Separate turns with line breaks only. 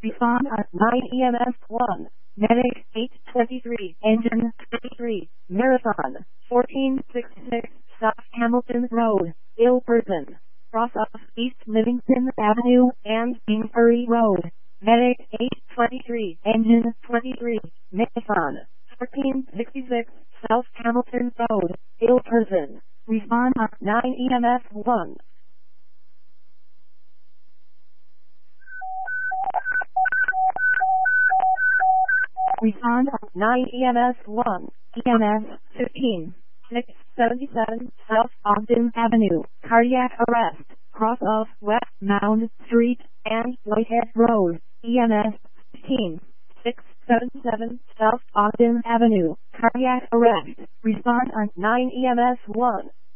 Respond on 9 EMS 1. Medic 823. Engine 23. Marathon 1466. South Hamilton Road. Ill person. Cross off East Livingston Avenue and Kingsbury Road. Medic 823. Engine 23. Marathon 1466. South Hamilton Road. Ill person. Respond on 9 EMS 1. Respond on 9 EMS 1. EMS 15. 677 South Ogden Avenue. Cardiac arrest. Cross off West Mound Street and Whitehead Road. EMS 15. 677 South Ogden Avenue. Cardiac arrest. Respond on 9 EMS 1.